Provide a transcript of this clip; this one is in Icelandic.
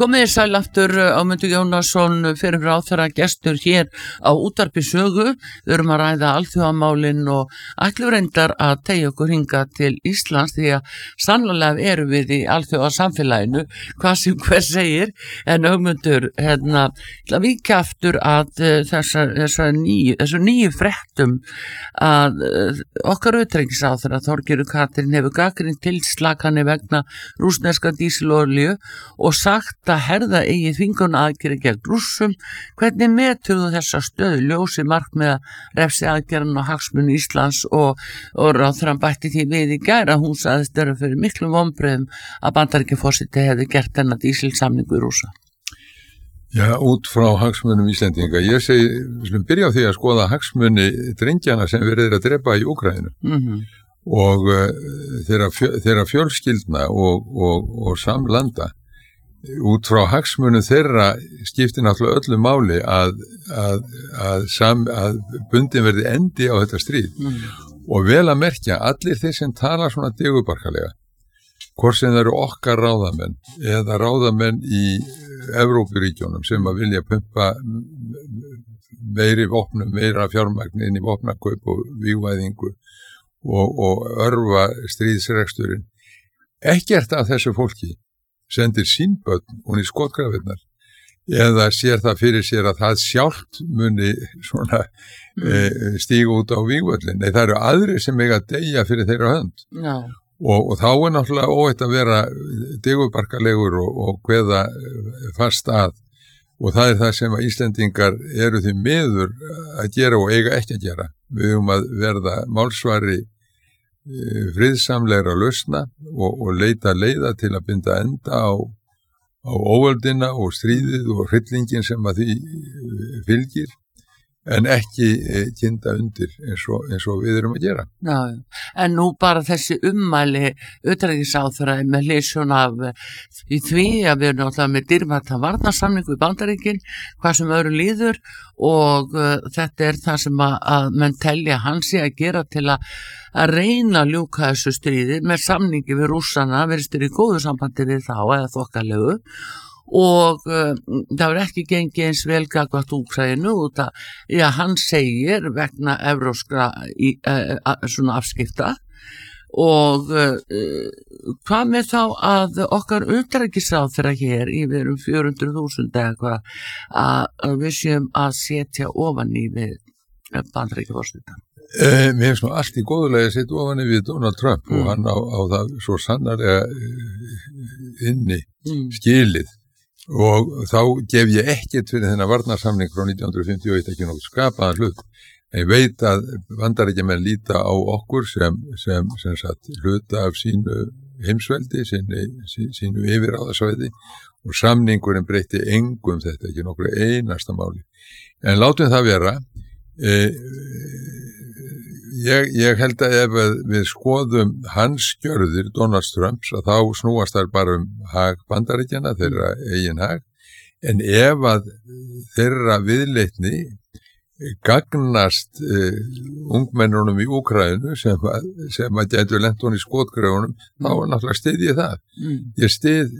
Komið sæl aftur Ámundur Jónasson fyrir ráðherra gestur hér á útvarpi Sögu. Við erum að ræða alþjóðamálin og ætlum reyndar að teygja okkur hingað til Íslands því að sannlega erum við í alþjóðasamfélaginu, hvað sem hver segir, en Ámundur, að víkja aftur að þessu nýju fréttum að okkar utanríkisráðherra Þorgerður Katrín hefur gagnrýnt tilslakanir vegna rússneska dísilolíu og sagt að herða eigi þvingunaraðgerðir gegn Rússum. Hvernig metur þú þessa stöðu ljósi markmiða refsiaðgerðanna og hagsmuni Íslands og ráðherrann bætti því við í gær að hún sagðist vera fyrir miklum vonbrigðum að Bandaríkjaforseti hefði gert þennan dísilsamningu í Rússa? Já, út frá hagsmunum Íslendinga. Ég segi, við slum byrja á því að skoða hagsmuni drengjana sem verið að drepa í Úkraínu. Og þeirra fjölskyldna og samlanda. Út frá hagsmunum þeirra skiptir náttúrulega öllu máli að bundin verði endi á þetta stríð. Og vel að merkja, allir þeir sem tala svona digubarkalega, hvort sem það eru okkar ráðamenn eða ráðamenn í Evrópuríkjónum sem að vilja pumpa meiri vopnum, meira fjármagn inn í vopnakaup og vígvæðingu og örva stríðsreksturinn. Ekkert af þessu fólki sendir sín börn og í skotgrafirnar eða sér það fyrir sér að það sjálft muni svona stíga út á vígvöllin. Nei, það eru aðrir sem eiga að deyja fyrir þeirra hönd. Já. Og þá er náttúrulega óhætt að vera digubarkalegur og kveða fast að. Og það er það sem að Íslendingar eru því miður að gera og eiga ekki að gera. Við höfum að verða málsvari friðsamlegra lausna og leita leiða til að binda enda á óöldina og stríðið og hryllingin sem að því fylgir, en ekki kynda undir eins og við erum að gera. Já, en nú bara þessi ummæli utanríkisráðherra með hliðsjón af í því að við erum náttúrulega með dýrmæta varnarsamningu í Bandaríkin, hvað sem öðru líður og þetta er það sem að menn telja hann sé að gera til að reyna að ljúka þessu stríði með samningi við Rússana, verðistur í góðu sambandi við þá eða þokkalegu og það var ekki gengið eins vel gagnvart Úkraínu út að hann segir vegna evrópskra svona afskipta og hvað með þá að okkar utanríkisráðherra hér yfir 400.000 eða hvað að við séum að setja ofan í við Bandaríkjaforseta? Mér finnst nú allt í góðulega að setja ofan í við Donald Trump og hann á það svo sannarlega inni skilið. Og þá gef ég ekkert fyrir þennan varnarsamning frá 1951 ekki nokkuð skapaðan hlut. En ég veit að Bandaríkjamenn líta á okkur sem sagt hluta af sínu heimsveldi, sínu yfirráðasvæði og samningurinn breytti engum þetta, ekki nokkuð einasta máli. En látum það vera. Ég held að ef við skoðum hans gjörðir Donald Trumps að þá snúast þær bara hag Bandaríkjanna, þeirra eigin hag, en ef að þeirra viðleitni gagnast ungmennunum í Úkraínu sem að gætu lent hún í skotgröfunum, þá náttúrulega styð ég það. Ég styð